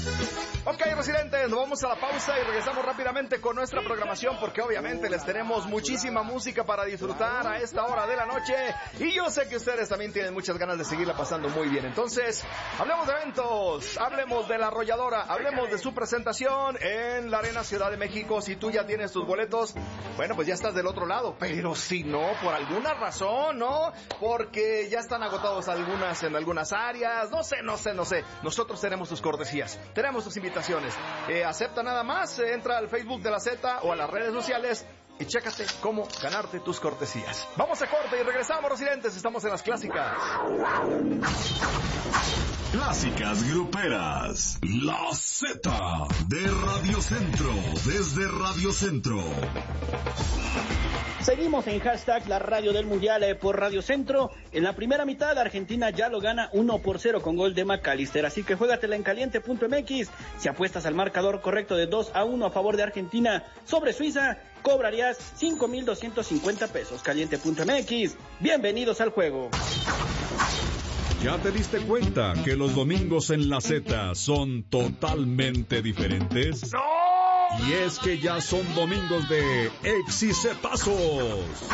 Ok, residentes, nos vamos a la pausa y regresamos rápidamente con nuestra programación porque obviamente les tenemos muchísima música para disfrutar a esta hora de la noche y yo sé que ustedes también tienen muchas ganas de seguirla pasando muy bien. Entonces, hablemos de eventos, hablemos de La Arrolladora, hablemos de su presentación en la Arena Ciudad de México. Si tú ya tienes tus boletos, bueno, pues ya estás del otro lado, pero si no, por alguna razón, ¿no? Porque ya están agotados en algunas áreas, no sé. Nosotros tenemos tus cortesías, tenemos tus invitaciones. Acepta nada más, entra al Facebook de la Z o a las redes sociales y chécate cómo ganarte tus cortesías. Vamos a corte y regresamos, residentes. Estamos en las clásicas. Clásicas gruperas. La Z de Radio Centro, desde Radio Centro. Seguimos en hashtag la radio del mundial por Radio Centro. En la primera mitad Argentina ya lo gana 1-0 con gol de McAllister, así que juégatela en caliente.mx. Si apuestas al marcador correcto de 2-1 a favor de Argentina sobre Suiza, cobrarías 5,250 pesos. Caliente.mx, bienvenidos al juego. ¿Ya te diste cuenta que los domingos en la Z son totalmente diferentes? ¡No! Y es que ya son domingos de exicetazos.